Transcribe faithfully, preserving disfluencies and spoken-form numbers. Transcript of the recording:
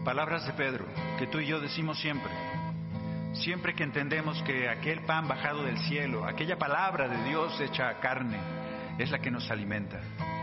Palabras de Pedro, que tú y yo decimos siempre. Siempre que entendemos que aquel pan bajado del cielo, aquella palabra de Dios hecha carne, es la que nos alimenta.